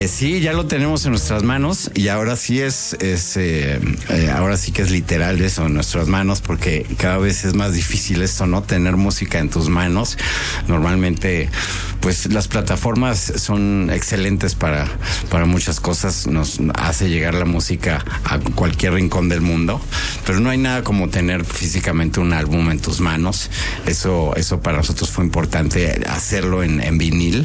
Sí, ya lo tenemos en nuestras manos y ahora sí ahora sí que es literal eso, en nuestras manos, porque cada vez es más difícil esto, ¿no? Tener música en tus manos. Normalmente, pues las plataformas son excelentes para muchas cosas, nos hace llegar la música a cualquier rincón del mundo, pero no hay nada como tener físicamente un álbum en tus manos. Eso para nosotros fue importante hacerlo en vinil.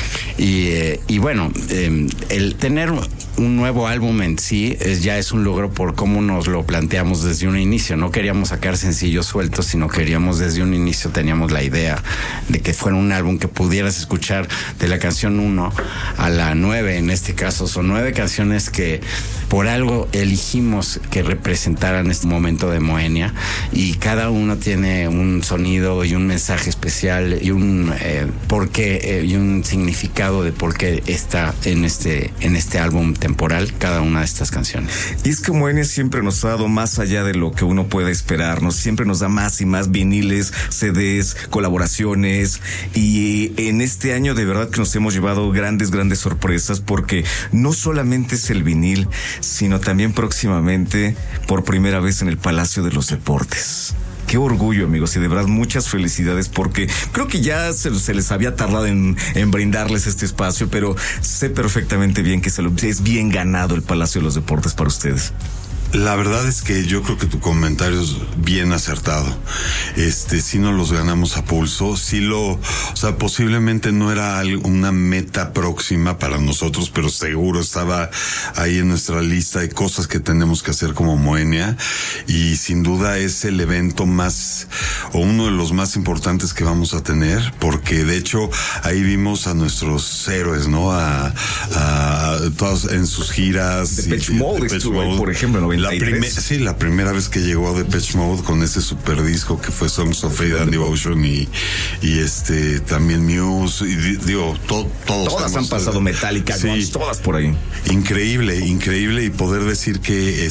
Y bueno, el tener un nuevo álbum en sí ya es un logro por cómo nos lo planteamos desde un inicio. No queríamos sacar sencillos sueltos, sino queríamos desde un inicio, teníamos la idea de que fuera un álbum que pudieras escuchar de la canción 1 a la 9. En este caso son 9 canciones que por algo elegimos que representaran este momento de Moenia, y cada uno tiene un sonido y un mensaje especial y un porqué y un significado de por qué está en este álbum temporal cada una de estas canciones. Y es que Moenia siempre nos ha dado más allá de lo que uno puede esperar, siempre nos da más y más viniles, CDs, colaboraciones, y en este año de verdad que nos hemos llevado grandes sorpresas, porque no solamente es el vinil, sino también próximamente por primera vez en el Palacio de los Deportes. Qué orgullo, amigos, y de verdad muchas felicidades, porque creo que ya se les había tardado en brindarles este espacio, pero sé perfectamente bien que es bien ganado el Palacio de los Deportes para ustedes. La verdad es que yo creo que tu comentario es bien acertado. Sí nos los ganamos a pulso. O sea, posiblemente no era una meta próxima para nosotros, pero seguro estaba ahí en nuestra lista de cosas que tenemos que hacer como Moenia. Y sin duda es el evento más, o uno de los más importantes que vamos a tener, porque de hecho ahí vimos a nuestros héroes, ¿no? A todos en sus giras. Depeche Mode estuvo ahí, por ejemplo, la primera vez que llegó a Depeche Mode con ese super disco que fue Songs of Fate and Devotion, y también Muse, y todas han pasado, Metallica, sí, todas por ahí. Increíble, y poder decir que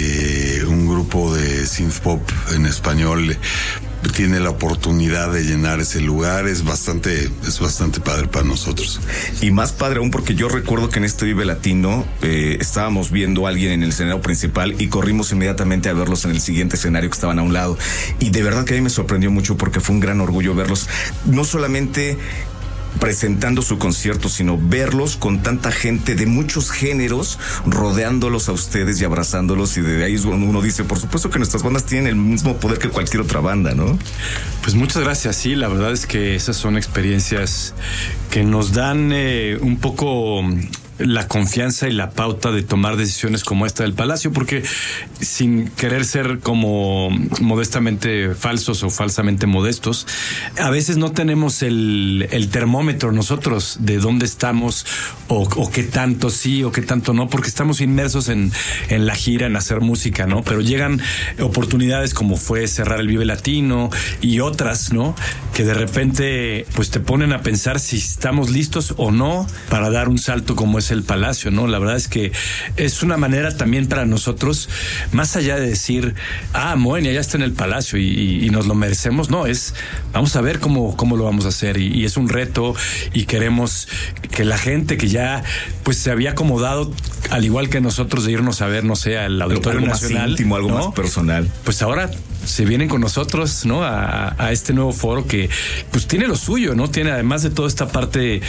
un grupo de synth pop en español tiene la oportunidad de llenar ese lugar, es bastante padre para nosotros. Y más padre aún porque yo recuerdo que en este Vive Latino estábamos viendo a alguien en el escenario principal y corrimos inmediatamente a verlos en el siguiente escenario que estaban a un lado, y de verdad que a mí me sorprendió mucho porque fue un gran orgullo verlos, no solamente presentando su concierto, sino verlos con tanta gente de muchos géneros rodeándolos a ustedes y abrazándolos, y de ahí es cuando uno dice, por supuesto que nuestras bandas tienen el mismo poder que cualquier otra banda, ¿no? Pues muchas gracias. Sí, la verdad es que esas son experiencias que nos dan un poco la confianza y la pauta de tomar decisiones como esta del Palacio, porque sin querer ser como modestamente falsos o falsamente modestos, a veces no tenemos el termómetro nosotros de dónde estamos o qué tanto sí o qué tanto no, porque estamos inmersos en la gira, en hacer música, ¿no? Pero llegan oportunidades como fue cerrar el Vive Latino y otras, ¿no? Que de repente pues te ponen a pensar si estamos listos o no para dar un salto como es el Palacio, ¿no? La verdad es que es una manera también para nosotros, más allá de decir, Moenia ya está en el Palacio y nos lo merecemos, no, vamos a ver cómo lo vamos a hacer, y es un reto, y queremos que la gente que ya pues se había acomodado, al igual que nosotros, de irnos a ver, no sé, al Auditorio Nacional, más íntimo, algo, ¿no?, más personal, pues ahora se vienen con nosotros, ¿no? A este nuevo foro que pues tiene lo suyo, ¿no? Tiene, además de toda esta parte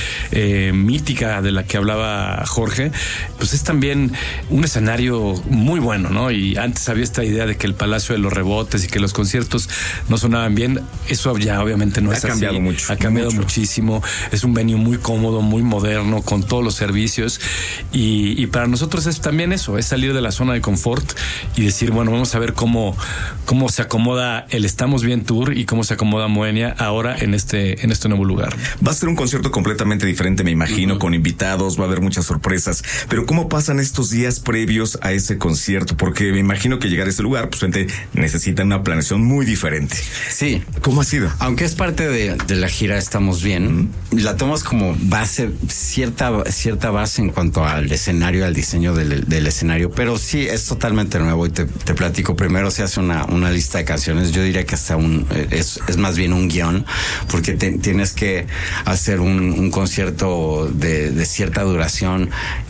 mítica de la que hablaba Jorge, pues es también un escenario muy bueno, ¿no? Y antes había esta idea de que el Palacio de los Rebotes y que los conciertos no sonaban bien. Eso ya obviamente no es así. Ha cambiado mucho. Ha cambiado muchísimo. Es un venue muy cómodo, muy moderno, con todos los servicios. Y para nosotros es también eso, es salir de la zona de confort y decir, bueno, vamos a ver cómo se acomoda el Estamos Bien Tour y cómo se acomoda Moenia ahora en este nuevo lugar. Va a ser un concierto completamente diferente, me imagino, con invitados, va a haber muchas sorpresas, pero ¿cómo pasan estos días previos a ese concierto? Porque me imagino que llegar a ese lugar, pues gente necesita una planeación muy diferente. Sí. ¿Cómo ha sido? Aunque es parte de la gira Estamos Bien, la tomas como base, cierta base en cuanto al escenario, al diseño del escenario, pero sí, es totalmente nuevo, y te platico. Primero se hace una lista de canciones. Yo diría que hasta es más bien un guión, porque tienes que hacer un concierto de cierta duración